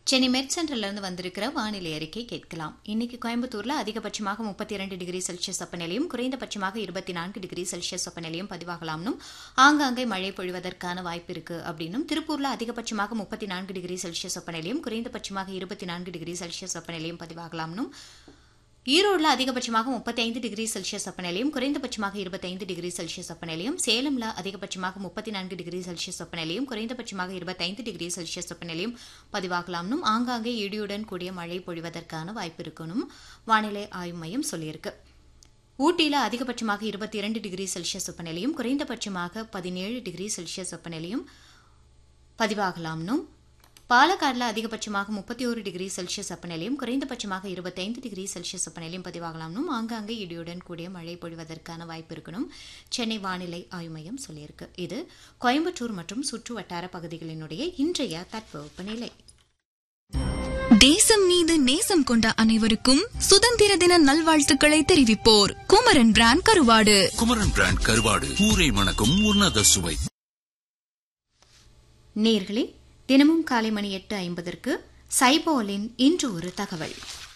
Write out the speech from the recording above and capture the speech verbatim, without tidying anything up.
சென்னை மெட் சென்டரிலிருந்து வந்திருக்கிற வானிலை அறிக்கை கேட்கலாம். இன்னைக்கு கோயம்புத்தூர்ல அதிகபட்சமாக முப்பத்தி இரண்டு டிகிரி செல்சியஸ் வெப்பநிலையும் குறைந்தபட்சமாக இருபத்தி நான்கு டிகிரி செல்சியஸ் வெப்பநிலையும் பதிவாகலாம்னும் ஆங்காங்கே மழை பொழிவதற்கான வாய்ப்பு இருக்கு அப்படின்னும் திருப்பூர்ல அதிகபட்சமாக முப்பத்தி நான்கு டிகிரி செல்சியஸ் வெப்பநிலையும் குறைந்தபட்சமாக இருபத்தி நான்கு டிகிரி செல்சியஸ் வெப்பநிலையும் பதிவாகலாம்னும் ஈரோடுல அதிகபட்சமாக முப்பத்தி ஐந்து டிகிரி செல்சியஸ் வெப்பநிலையும் குறைந்தபட்சமாக இருபத்தி ஐந்து டிகிரி செல்சியஸ் வெப்பநிலையும் சேலம்ல அதிகபட்சமாக முப்பத்தி நான்கு டிகிரி செல்சியஸ் வெப்பநிலையும் குறைந்தபட்சமாக இருபத்தி ஐந்து டிகிரி செல்சியஸ் வெப்பநிலையும் பதிவாகலாம்னும் ஆங்காங்கே இடியுடன் கூடிய மழை பொழிவதற்கான வாய்ப்பு இருக்கணும் வானிலை ஆய்வு மையம் சொல்லியிருக்கு. ஊட்டியில அதிகபட்சமாக இருபத்தி இரண்டு டிகிரி செல்சியஸ் வெப்பநிலையும் குறைந்தபட்சமாக பதினேழு டிகிரி செல்சியஸ் வெப்பநிலையும் பதிவாகலாம்னும் பாலக்காடுல அதிகபட்சமாக முப்பத்தி ஒரு டிகிரி செல்சியஸ் வெப்பநிலையும் குறைந்தபட்சமாக இருபத்தி ஐந்து டிகிரி செல்சியஸ் வெப்பநிலையும் பதிவாகலாம்னும் ஆங்காங்கே இடியுடன் கூடிய மழை பொழிவதற்கான வாய்ப்பு இருக்கணும் சென்னை வானிலை ஆய்வு மையம் சொல்லியிருக்கு. இது கோயம்புத்தூர் மற்றும் சுற்று வட்டார பகுதிகளினுடைய இன்றைய தட்பவெப்பநிலை. தேசம் மீது நேசம் கொண்ட அனைவருக்கும் சுதந்திர தின நல்வாழ்த்துக்களை தெரிவிப்போர் குமரன் பிராண்ட் கருவாடு. குமரன் பிராண்ட் கருவாடு ஊரை மணக்கும் உன்னத சுவை. நேர்களே, தினமும் காலை மணி எட்டு ஐம்பதற்கு சைபோலின் இன்று ஒரு தகவல்.